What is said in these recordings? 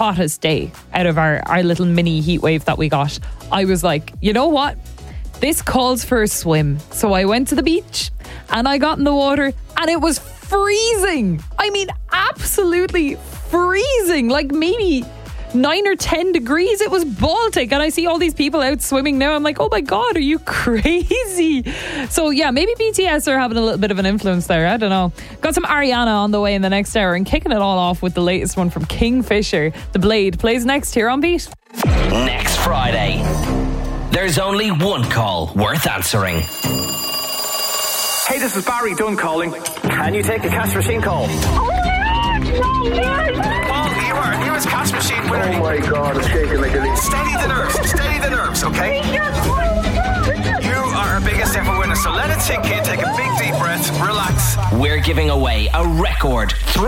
hottest day out of our little mini heat wave that we got, I was like, you know what? This calls for a swim. So I went to the beach and I got in the water and it was freezing. I mean, absolutely freezing. Like maybe 9 or 10 degrees. It was Baltic, and I see all these people out swimming now. I'm like, oh my God, are you crazy? So yeah, maybe BTS are having a little bit of an influence there. I don't know. Got some Ariana on the way in the next hour, and kicking it all off with the latest one from Kingfisher. The Blade plays next here on Beat. Next Friday, there's only one call worth answering. Hey, this is Barry Dunn calling. Can you take a cash machine call? Paul, you are cash machine winner. Oh my God, I'm shaking like a leaf. Steady the nerves, okay? You are our biggest ever winner, so let it sink in, take a big deep breath, relax. We're giving away a record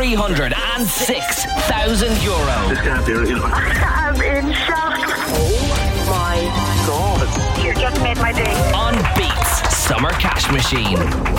€306,000. This can't be real. I'm in shock. Oh my God. You just made my day. On Beats Summer Cash Machine.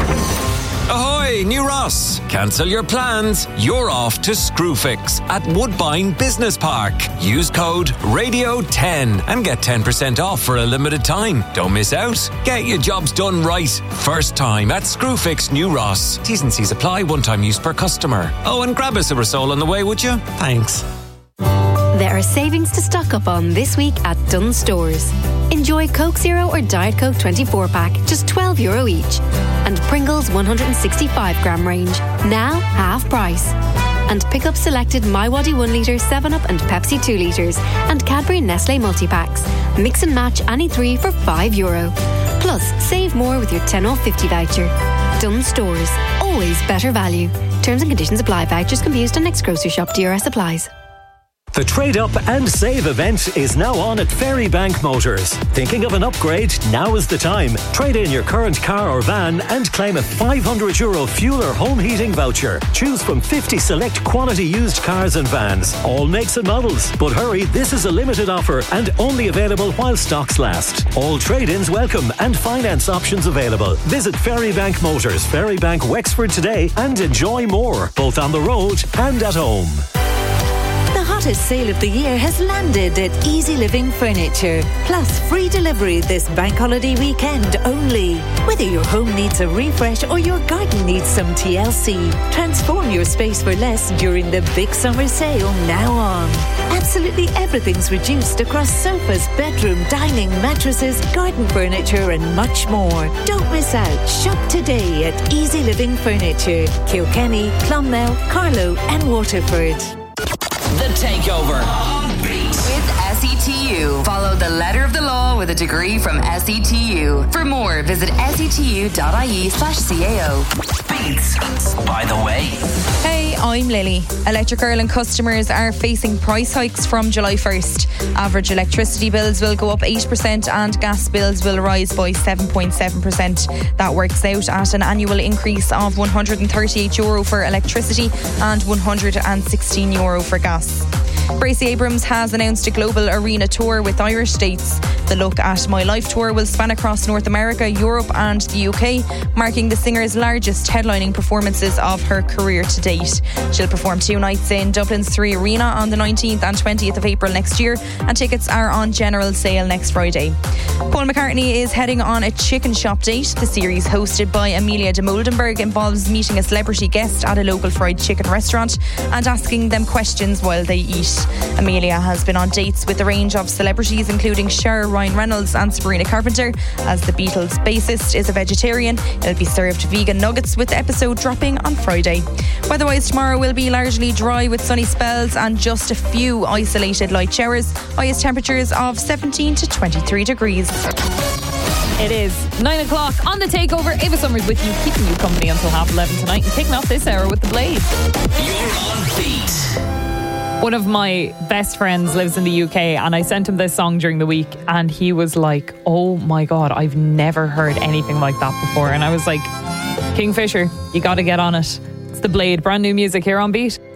Ahoy, New Ross! Cancel your plans. You're off to Screwfix at Woodbine Business Park. Use code RADIO10 and get 10% off for a limited time. Don't miss out. Get your jobs done right. First time at Screwfix New Ross. T's and C's apply. One-time use per customer. Oh, and grab us a Rasol on the way, would you? Thanks. There are savings to stock up on this week at Dunnes Stores. Enjoy Coke Zero or Diet Coke 24-pack, just €12 each. And Pringles 165-gram range, now half price. And pick up selected My Waddy 1 litre, 7-Up and Pepsi 2 litres, and Cadbury Nestle multi-packs. Mix and match any 3 for €5. Plus, save more with your 10 off 50 voucher. Dunnes Stores, always better value. Terms and conditions apply. Vouchers can be used on next grocery shop. DRS applies. The Trade Up and Save event is now on at Ferrybank Motors. Thinking of an upgrade? Now is the time. Trade in your current car or van and claim a €500 fuel or home heating voucher. Choose from 50 select quality used cars and vans, all makes and models. But hurry, this is a limited offer and only available while stocks last. All trade-ins welcome and finance options available. Visit Ferrybank Motors, Ferrybank Wexford today and enjoy more, both on the road and at home. The hottest sale of the year has landed at Easy Living Furniture. Plus free delivery this bank holiday weekend only. Whether your home needs a refresh or your garden needs some TLC, transform your space for less during the big summer sale now on. Absolutely everything's reduced across sofas, bedroom, dining, mattresses, garden furniture and much more. Don't miss out. Shop today at Easy Living Furniture, Kilkenny, Clonmel, Carlow and Waterford. The Takeover. With SETU. Follow the letter of the law with a degree from SETU. For more, visit setu.ie/CAO. Beats, by the way. Hey, I'm Lily. Electric Ireland customers are facing price hikes from July 1st. Average electricity bills will go up 8% and gas bills will rise by 7.7%. That works out at an annual increase of €138 for electricity and €116 for gas. Bracey Abrams has announced a global arena tour with Irish dates. The Look at My Life tour will span across North America, Europe and the UK, marking the singer's largest headlining performances of her career to date. She'll perform 2 nights in Dublin's 3 Arena on the 19th and 20th of April next year, and tickets are on general sale next Friday. Paul McCartney is heading on a chicken shop date. The series, hosted by Amelia de Moldenberg, involves meeting a celebrity guest at a local fried chicken restaurant and asking them questions while they eat. Amelia has been on dates with a range of celebrities, including Cher, Ryan Reynolds and Sabrina Carpenter. As the Beatles bassist is a vegetarian, it'll be served vegan nuggets, with the episode dropping on Friday. Weatherwise, tomorrow will be largely dry with sunny spells and just a few isolated light showers. Highest temperatures of 17 to 23 degrees. It is 9 o'clock on The Takeover. Ava Summers with you, keeping you company until 11:30 tonight and kicking off this hour with The Blade. You're on Beat. One of my best friends lives in the UK, and I sent him this song during the week and he was like, oh my God, I've never heard anything like that before. And I was like, Kingfisher, you got to get on it. It's The Blade, brand new music here on Beat.